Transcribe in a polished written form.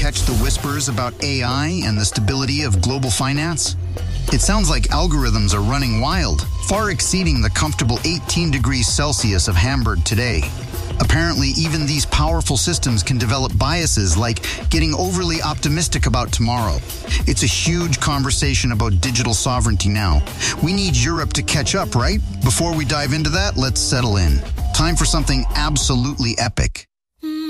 catch the whispers about AI and the stability of global finance? It sounds like algorithms are running wild, far exceeding the comfortable 18 degrees Celsius of Hamburg today. Apparently, even these powerful systems can develop biases like getting overly optimistic about tomorrow. It's a huge conversation about digital sovereignty now. We need Europe to catch up, right? Before we dive into that, let's settle in. Time for something absolutely epic.